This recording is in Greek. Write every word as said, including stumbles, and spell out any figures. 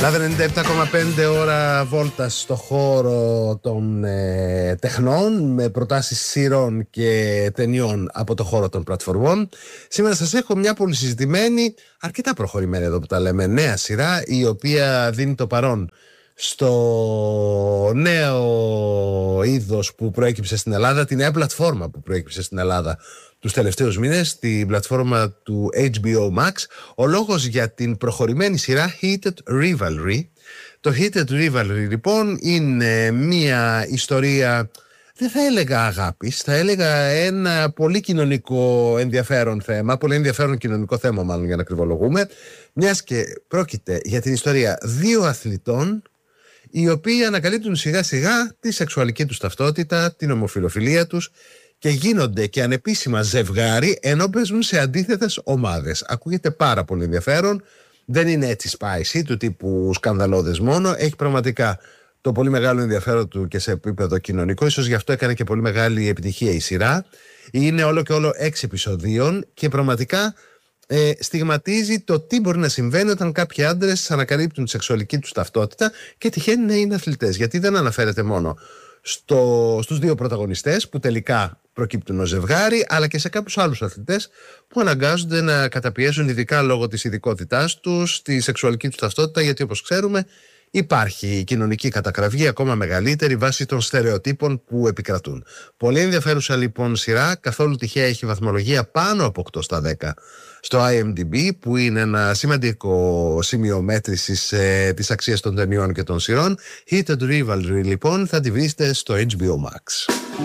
Λάβε ενενήντα επτά κόμμα πέντε ώρα βόλτα στο χώρο των ε, τεχνών με προτάσεις σειρών και ταινιών από το χώρο των πλατφορμών. Σήμερα σας έχω μια πολύ συζητημένη, αρκετά προχωρημένη εδώ που τα λέμε, νέα σειρά, η οποία δίνει το παρόν στο νέο είδος που προέκυψε στην Ελλάδα, τη νέα πλατφόρμα που προέκυψε στην Ελλάδα τους τελευταίους μήνες, την πλατφόρμα του έιτς μπι ο Max. Ο λόγος για την προχωρημένη σειρά Heated Rivalry. Το Heated Rivalry λοιπόν είναι μια ιστορία, δεν θα έλεγα αγάπης, θα έλεγα ένα πολύ κοινωνικό ενδιαφέρον θέμα, πολύ ενδιαφέρον κοινωνικό θέμα μάλλον για να κρυβολογούμε, μιας και πρόκειται για την ιστορία δύο αθλητών οι οποίοι ανακαλύπτουν σιγά σιγά τη σεξουαλική τους ταυτότητα, την ομοφυλοφιλία τους και γίνονται και ανεπίσημα ζευγάρι ενώ παίζουν σε αντίθετες ομάδες. Ακούγεται πάρα πολύ ενδιαφέρον, δεν είναι έτσι spicy του τύπου σκανδαλώδες μόνο, έχει πραγματικά το πολύ μεγάλο ενδιαφέρον του και σε επίπεδο κοινωνικό, ίσως γι' αυτό έκανε και πολύ μεγάλη επιτυχία η σειρά. Είναι όλο και όλο έξι επεισοδίων και πραγματικά ε, στιγματίζει το τι μπορεί να συμβαίνει όταν κάποιοι άντρες ανακαλύπτουν τη σεξουαλική τους ταυτότητα και τυχαίνει να είναι αθλητές, γιατί δεν αναφέρεται μόνο στο, στους δύο πρωταγωνιστές που τελικά προκύπτουν ως ζευγάρι, αλλά και σε κάποιους άλλους αθλητές που αναγκάζονται να καταπιέσουν, ειδικά λόγω της ειδικότητάς τους, τη σεξουαλική τους ταυτότητα, γιατί όπως ξέρουμε υπάρχει κοινωνική κατακραυγή ακόμα μεγαλύτερη βάσει των στερεοτύπων που επικρατούν. Πολύ ενδιαφέρουσα λοιπόν σειρά, καθόλου τυχαία έχει βαθμολογία πάνω από οκτώ στα δέκα στο άι εμ ντι μπι, που είναι ένα σημαντικό σημείο μέτρησης ε, της αξίας των ταινιών και των σειρών. Heated Rivalry λοιπόν θα τη βρείτε στο έιτς μπι ο Max.